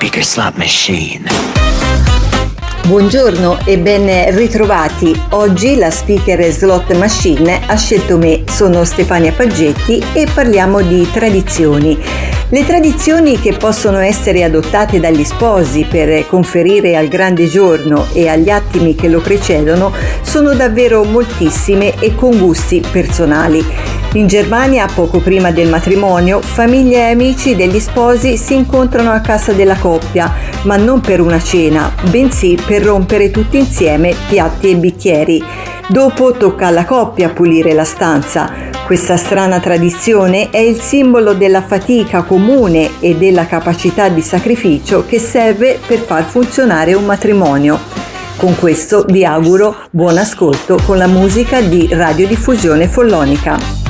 speaker slot machine. Buongiorno e ben ritrovati. Oggi la Speaker Slot Machine ha scelto me. Sono Stefania Paggetti e parliamo di tradizioni. Le tradizioni che possono essere adottate dagli sposi per conferire al grande giorno e agli attimi che lo precedono sono davvero moltissime e con gusti personali. In Germania, poco prima del matrimonio, famiglie e amici degli sposi si incontrano a casa della coppia, ma non per una cena, bensì per rompere tutti insieme piatti e bicchieri. Dopo tocca alla coppia pulire la stanza. Questa strana tradizione è il simbolo della fatica comune e della capacità di sacrificio che serve per far funzionare un matrimonio. Con questo vi auguro buon ascolto con la musica di Radiodiffusione Follonica.